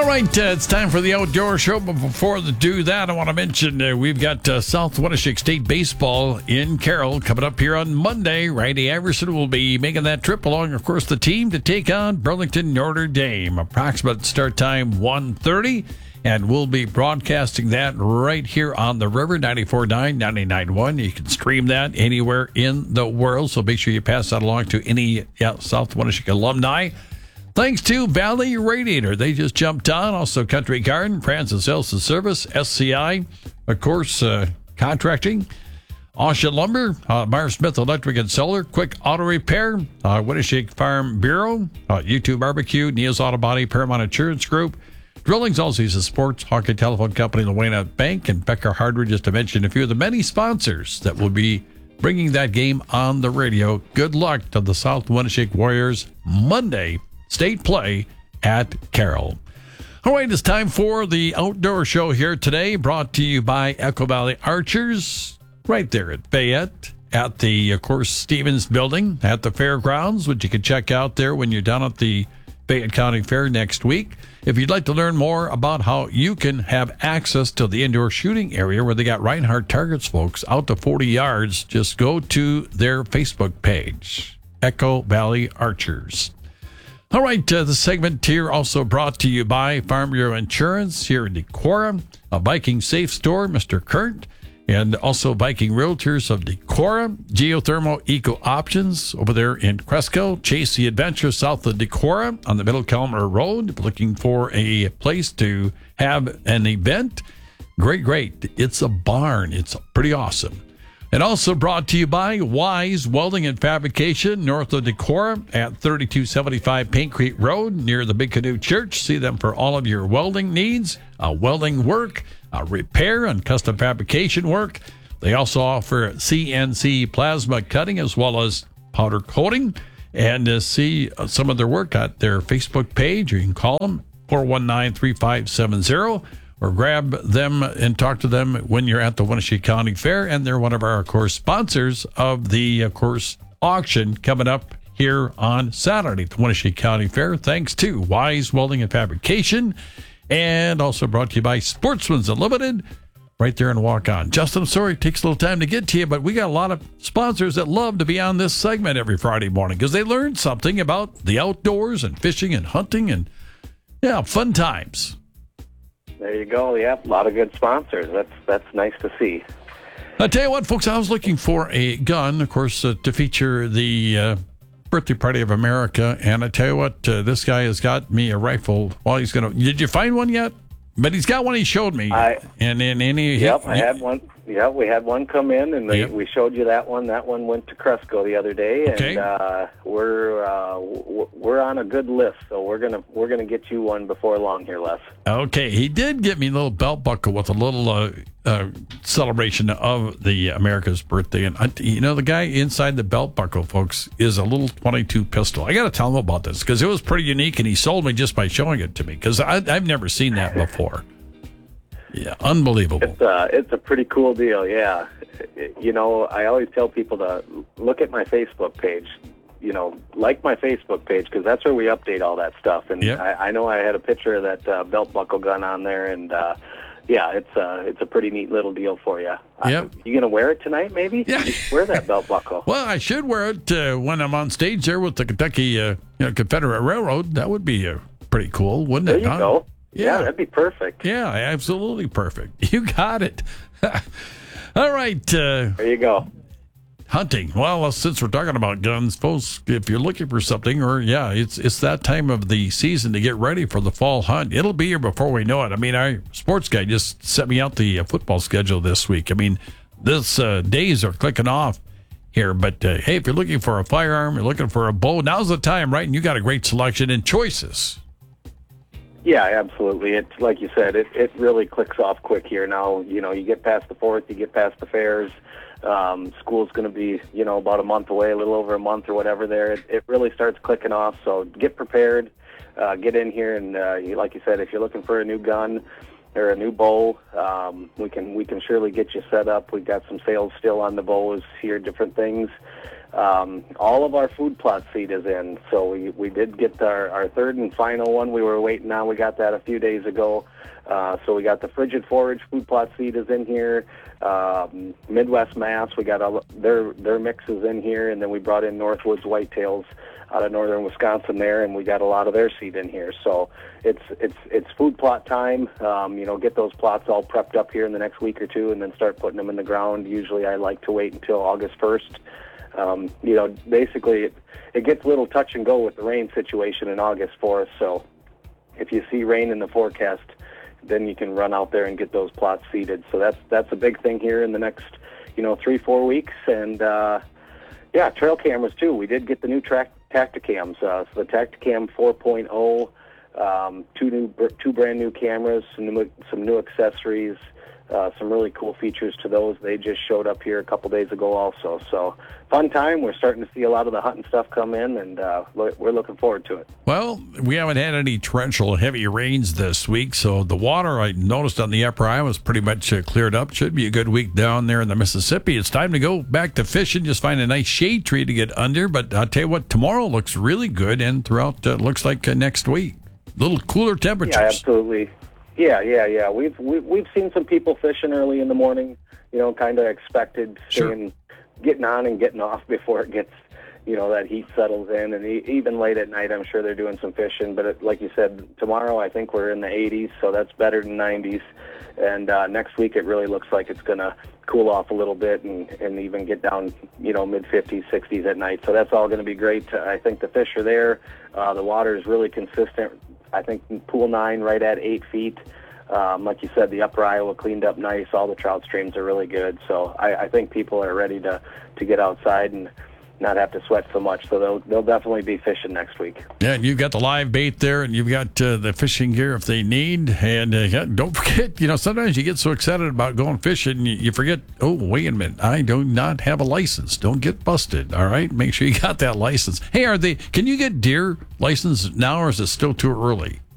All right, it's time for the Outdoor Show. But before we do that, I want to mention we've got South Winnipeg State Baseball in Carroll coming up here on Monday. Randy Iverson will be making that trip along, of course, the team to take on Burlington Notre Dame. Approximate start time 1:30, and we'll be broadcasting that right here on the river, 94.9, 99.1. You can stream that anywhere in the world, so make sure you pass that along to any South Winnipeg alumni. Thanks to Valley Radiator. They just jumped on. Also Country Garden, Francis Elsa Service, SCI, of course, Contracting, Ocean Lumber, Myers Smith Electric and Solar, Quick Auto Repair, Winnipeg Farm Bureau, U2 Barbecue, Neil's Auto Body, Paramount Insurance Group, Drillings, Allseas Sports, Hockey Telephone Company, Luena Bank, and Becker Hardware, just to mention a few of the many sponsors that will be bringing that game on the radio. Good luck to the South Winnipeg Warriors Monday State play at Carroll. All right, it's time for the Outdoor Show here today, brought to you by Echo Valley Archers, right there at Fayette, at the, of course, Stevens Building at the fairgrounds, which you can check out there when you're down at the Fayette County Fair next week. If you'd like to learn more about how you can have access to the indoor shooting area where they got Reinhardt targets, folks, out to 40 yards, just go to their Facebook page, Echo Valley Archers. All right, the segment here also brought to you by Farm Bureau Insurance here in Decorah, a Viking Safe Store, Mr. Kurt, and also Viking Realtors of Decorah, Geothermal Eco Options over there in Cresco, Chase the Adventure south of Decorah on the Middle Kelmer Road, looking for a place to have an event. Great. It's a barn. It's pretty awesome. And also brought to you by Wise Welding and Fabrication, north of Decorah at 3275 Paint Creek Road, near the Big Canoe Church. See them for all of your welding needs, welding work, repair, and custom fabrication work. They also offer CNC plasma cutting as well as powder coating. And see some of their work at their Facebook page, or you can call them 419-3570. Or grab them and talk to them when you're at the Winnipeg County Fair. And they're one of our, of course, sponsors of the, of course, auction coming up here on Saturday at the Winnipeg County Fair. Thanks to Wise Welding and Fabrication. And also brought to you by Sportsman's Unlimited, right there in Walk-On. Justin, I'm sorry it takes a little time to get to you, but we got a lot of sponsors that love to be on this segment every Friday morning because they learn something about the outdoors and fishing and hunting and, fun times. There you go. Yep, a lot of good sponsors. That's nice to see. I tell you what, folks, I was looking for a gun, of course, to feature the Birthday Party of America, and I tell you what, this guy has got me a rifle. Well, he's gonna. Did you find one yet? But he's got one. He showed me. I had one. Yeah, we had one come in, and we showed you that one. That one went to Cresco the other day, and we're on a good list. So we're gonna get you one before long here, Les. Okay, he did get me a little belt buckle with a little celebration of the America's birthday, and the guy inside the belt buckle, folks, is a little .22 pistol. I got to tell him about this because it was pretty unique, and he sold me just by showing it to me because I've never seen that before. Yeah, unbelievable. It's a pretty cool deal, yeah. I always tell people to look at my Facebook page, like my Facebook page, because that's where we update all that stuff. And I know I had a picture of that belt buckle gun on there, and it's a pretty neat little deal for you. Yep. You gonna wear it tonight, maybe? Yeah. Wear that belt buckle. Well, I should wear it when I'm on stage there with the Kentucky Confederate Railroad. That would be pretty cool, wouldn't it? There you go. Yeah, that'd be perfect. Yeah, absolutely perfect. You got it. All right. There you go. Hunting. Well, since we're talking about guns, folks, if you're looking for something, or it's that time of the season to get ready for the fall hunt. It'll be here before we know it. I mean, our sports guy just sent me out the football schedule this week. I mean, this days are clicking off here. But hey, if you're looking for a firearm, you're looking for a bow, now's the time, right? And you got a great selection and choices. Yeah, absolutely. It's like you said, it really clicks off quick here now. You get past the 4th, you get past the fairs. School's going to be, about a month away, a little over a month or whatever there. It really starts clicking off. So get prepared, get in here, and like you said, if you're looking for a new gun or a new bow, we can surely get you set up. We've got some sales still on the bows here, different things. All of our food plot seed is in. So we did get our third and final one. We were waiting on. We got that a few days ago. So we got the Frigid Forage food plot seed is in here. Midwest Mass, we got all their mixes in here, and then we brought in Northwoods Whitetails out of northern Wisconsin there, and we got a lot of their seed in here. So it's food plot time. Get those plots all prepped up here in the next week or two, and then start putting them in the ground. Usually I like to wait until August 1st. Basically it gets a little touch and go with the rain situation in August for us. So if you see rain in the forecast, then you can run out there and get those plots seeded. So that's a big thing here in the next 3-4 weeks. And trail cameras too. We did get the new Tacticams. So the Tacticam 4.0, two brand new cameras, some new accessories, some really cool features to those. They just showed up here a couple days ago also. So fun time. We're starting to see a lot of the hunting stuff come in, and we're looking forward to it. Well, we haven't had any torrential heavy rains this week, so the water I noticed on the upper Iowa was pretty much cleared up. Should be a good week down there in the Mississippi. It's time to go back to fishing. Just find a nice shade tree to get under. But I'll tell you what, tomorrow looks really good, and throughout looks like next week, a little cooler temperatures. Yeah, absolutely. Yeah. We've seen some people fishing early in the morning. Kind of expected, getting on and getting off before it gets, that heat settles in. And even late at night, I'm sure they're doing some fishing. But like you said, tomorrow I think we're in the 80s, so that's better than 90s. And next week it really looks like it's going to cool off a little bit and even get down, mid-50s, 60s at night. So that's all going to be great. I think the fish are there. The water is really consistent. I think Pool 9 right at 8 feet. Like you said, the upper Iowa cleaned up nice. All the trout streams are really good. So I think people are ready to get outside and not have to sweat so much. So they'll definitely be fishing next week. Yeah, and you've got the live bait there, and you've got the fishing gear if they need. And don't forget, sometimes you get so excited about going fishing, you forget, oh, wait a minute, I do not have a license. Don't get busted, all right? Make sure you got that license. Hey, can you get deer license now, or is it still too early?